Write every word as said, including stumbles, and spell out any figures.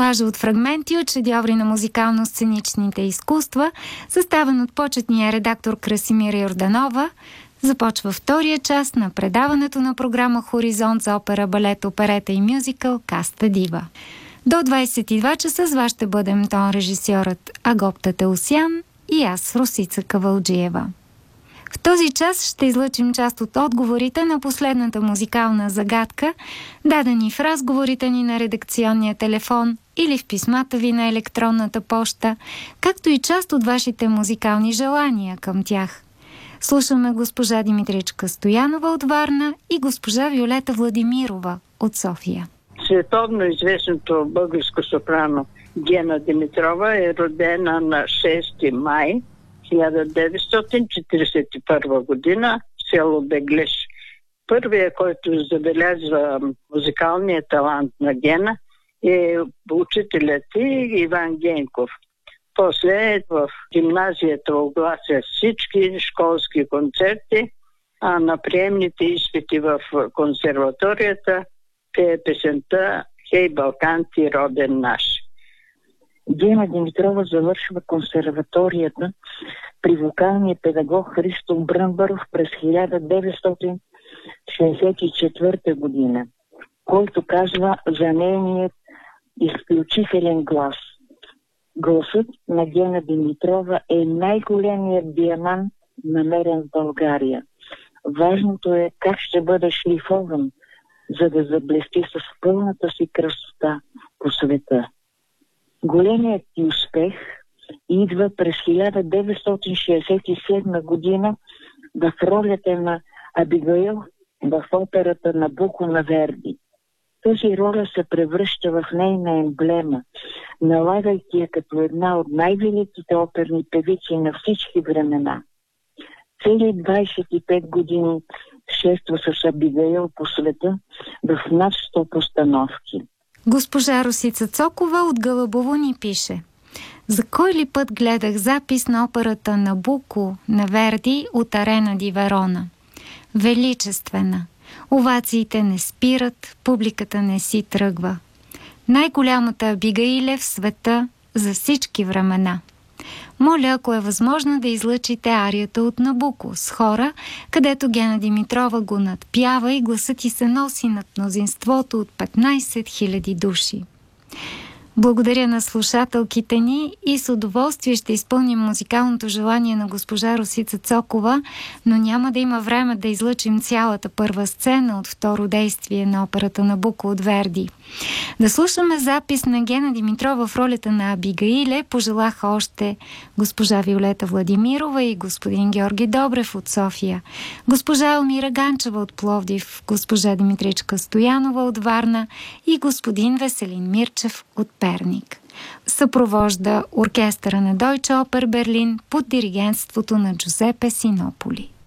колажа от фрагменти от шедьоври на музикално-сценичните изкуства, съставен от почетния редактор Красимира Йорданова, започва втория част на предаването на програма Хоризонт за опера, балет, оперета и мюзикъл Каста Дива. До двайсет и два часа с вас ще бъдем тон режисьорът Агоп Татеосян и аз, Росица Кавалджиева. В този час ще излъчим част от отговорите на последната музикална загадка, дадени в разговорите ни на редакционния телефон или в писмата ви на електронната поща, както и част от вашите музикални желания към тях. Слушаме госпожа Димитричка Стоянова от Варна и госпожа Виолета Владимирова от София. Световно известното българско сопрано Гена Димитрова е родена на шести май хиляда деветстотин четиридесет и първа година в село Беглеш. Първият, който забелязва музикалния талант на Гена, е учителят и Иван Генков. После в гимназията оглася всички школски концерти, а на приемните изпити в консерваторията пее песента «Хей, Балканти, роден наш». Гена Димитрова завършва консерваторията при вокалния педагог Христо Брънбаров през хиляда деветстотин шейсет и четвърта година, който казва за нейният изключителен глас. Гласът на Гена Димитрова е най-големият диамант, намерен в България. Важното е как ще бъде шлифован, за да заблести с пълната си красота по света. Големият ти успех идва през хиляда деветстотин шейсет и седма година в ролята на Абигаил в операта Набуко на Верди. Тази роля се превръща в нейна емблема, налагайки я като една от най-великите оперни певици на всички времена. Цели двайсет и пет години шества с Абигаил по света в над сто постановки. Госпожа Росица Цокова от Гълъбово ни пише: за кой ли път гледах запис на операта Набуко на Верди от Арена ди Верона. Величествена. Овациите не спират, публиката не си тръгва. Най-голямата Абигаиле в света за всички времена. Моля, ако е възможно, да излъчите арията от Набуко с хора, където Гена Димитрова го надпява и гласът й се носи над мнозинството от петнайсет хиляди души. Благодаря на слушателките ни и с удоволствие ще изпълним музикалното желание на госпожа Росица Цокова, но няма да има време да излъчим цялата първа сцена от второ действие на операта Набуко от Верди. Да слушаме запис на Гена Димитрова в ролята на Абигаиле пожелаха още госпожа Виолета Владимирова и господин Георги Добрев от София, госпожа Елмира Ганчева от Пловдив, госпожа Димитричка Стоянова от Варна и господин Веселин Мирчев от Перник. Съпровожда оркестъра на Дойче Опер Берлин под диригентството на Джузепе Синополи.